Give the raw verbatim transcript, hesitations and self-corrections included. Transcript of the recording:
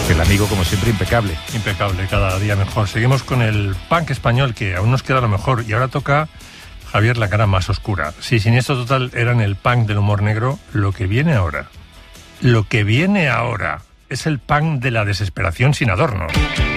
El amigo, como siempre, impecable. Impecable, cada día mejor. Seguimos con el punk español, que aún nos queda lo mejor. Y ahora toca, Javier, la cara más oscura. Si Siniestro Total eran el punk del humor negro, lo que viene ahora, lo que viene ahora es el punk de la desesperación sin adorno.